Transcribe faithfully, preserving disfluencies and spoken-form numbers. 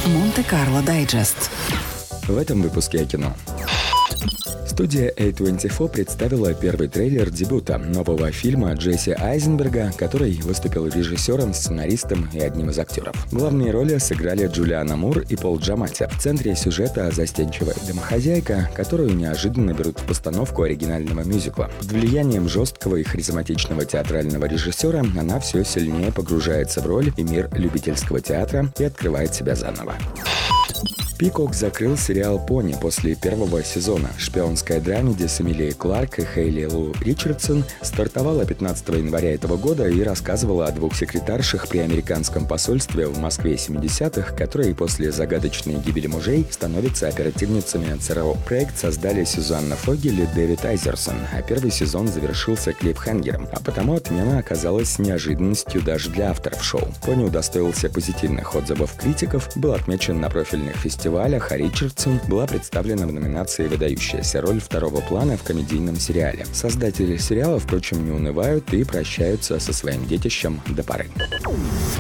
Монте-Карло Дайджест. В этом выпуске о кино. Студия эй двадцать четыре представила первый трейлер дебюта нового фильма Джесси Айзенберга, который выступил режиссером, сценаристом и одним из актеров. Главные роли сыграли Джулиана Мур и Пол Джаматти. В центре сюжета застенчивая домохозяйка, которую неожиданно берут в постановку оригинального мюзикла. Под влиянием жесткого и харизматичного театрального режиссера она все сильнее погружается в роль и мир любительского театра и открывает себя заново. Пикок закрыл сериал «Пони» после первого сезона. Шпионская драмеди с Эмилией Кларк и Хейли Лу Ричардсон стартовала пятнадцатого января этого года и рассказывала о двух секретаршах при американском посольстве в Москве семидесятых, которые после загадочной гибели мужей становятся оперативницами ЦРУ. Проект создали Сюзанна Фогель и Дэвид Айзерсон, а первый сезон завершился клиффхенгером, а потому отмена оказалась неожиданностью даже для авторов шоу. «Пони» удостоился позитивных отзывов критиков, был отмечен на профильных фестивалях, а Ричардсон была представлена в номинации «Выдающаяся роль второго плана в комедийном сериале». Создатели сериала, впрочем, не унывают и прощаются со своим детищем до поры.